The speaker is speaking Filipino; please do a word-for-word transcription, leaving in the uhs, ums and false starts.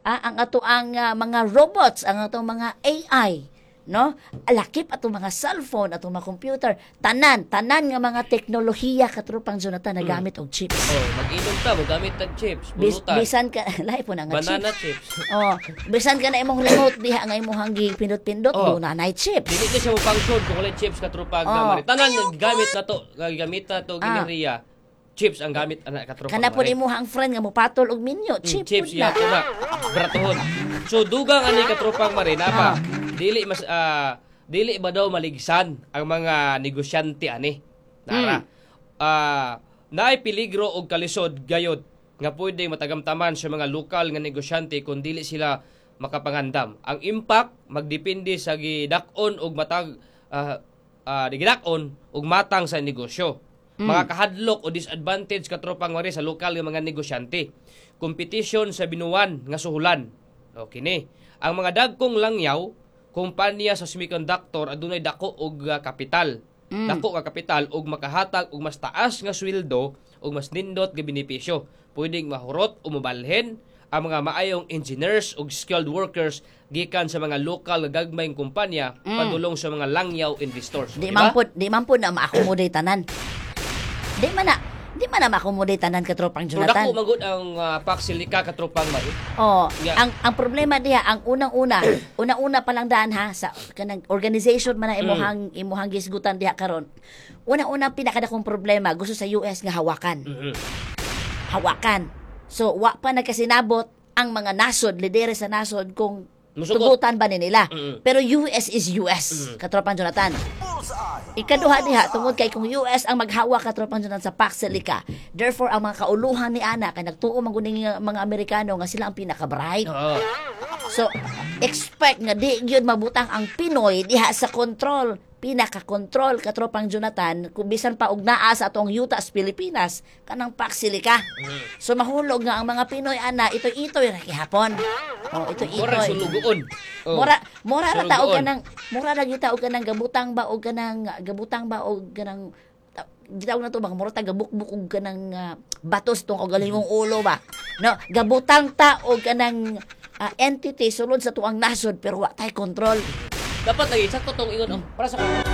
ah, ang ato ang ah, mga robots, ang ato mga A I, no? Alakip ato mga cellphone, ato mga computer, tanan, tanan nga mga teknolohiya katropang Jonathan na gamit og chips. Oh, mag-inom ta, magamit tag chips, Bis, bulutan. bisan ka, lahi po na nga Banana chips. chips. Oh, bisan ka na imong remote diha nga imong gipindot-pindot, Oh. oh. na nay chips. Dili na siya mo function kung walay chips katropag Oh. oh. mari. Tanan nga gamit na to, nga gamit na to gineriya. Chips ang gamit ana katropag. Kana po mari. imong friend nga mopatol og minyo, Mm, chip chips pud na. ya to na. Bratohon. So dugang ani katropang mari na pa. Ah. Dili mas ah, dili ba daw maligsan ang mga negosyante ani. Nara. Ah, naay peligro og kalisod gayod nga pwede matagamtaman sa mga lokal nga negosyante kung dili sila makapangandam. Ang impact magdepende sa gidak-on og matag ah, ah, gidak-on og matang sa negosyo. Mga kahadlok o disadvantage katropang mari sa lokal nga mga negosyante. Competition sa binuwan nga suhulan. Okay ni. Ang mga dagkong langyaw, kompanya sa semiconductor adunay dako og uh, kapital. Mm. Dako nga kapital og makahatag og mas taas nga sweldo og mas nindot nga benepisyo. Pwedeng mahurot o mabalhin ang mga maayong engineers ug skilled workers gikan sa mga lokal nga gagmayng kumpanya Mm. padulong sa mga langyaw investors. Di Diba? man po, di man po na ma-accommodate tanan. Di man na, di man na ma-accommodate tanan katropang So dako Jonathan. magud ang uh, paksilika katropang mari. Oh, Yeah. ang ang problema diha ang unang-una, unang-una pa lang daan ha sa kanang organization man na imuhang imuhang gisgutan diha karon. Unang-una pinakadakong problema gusto sa U S nga hawakan. Mhm. Hawakan. So wa pa nagkasinabot ang mga nasod, lideres sa nasod kung Musugot. tugutan ba ni nila. Mm. Pero U S is U S, katropang Jonathan. Ikaduha diha tungod kay kung U S ang maghawak katropang Jonathan sa Paxilica. Therefore ang mga kauluhan ni ana kay nagtuo man gud ning mga Amerikano nga sila ang pinaka-bright. Oo. So expect nga di gyud mabutang ang Pinoy diha sa control, pinaka-control katropang Jonathan kung bisan pa og naa sa atong yutas Pilipinas kanang Paxilica. So mahulog nga ang mga Pinoy ana itoy-itoy ra gihapon. Oh, Mura itoy-itoy. sulugoon. Oh. Mura mura ra ta og Sulugoon. kanang mura ra gyud ta og kanang gabutang ba og kanang gabutang ba og kanang ta- gitawag na to bang mura ta gabukbuk og kanang ah, batos tong og galingong ulo ba. No, gabutang ta og kanang ah, entity sulod sa tuang nasod pero wa tay control. Dapat lagi sakto tong ingon oh, para sa